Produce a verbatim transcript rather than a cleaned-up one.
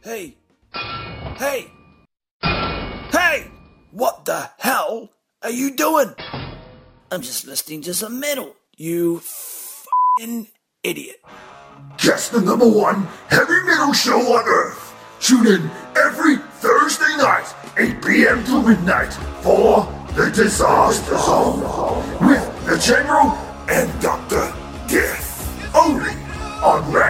Hey! Hey! Hey! What the hell are you doing? I'm just listening to some metal, you f***ing idiot. Just the number one heavy metal show on Earth. Tune in every Thursday night, eight p.m. to midnight, for The Disaster Zone with the General and Doctor Death. Only on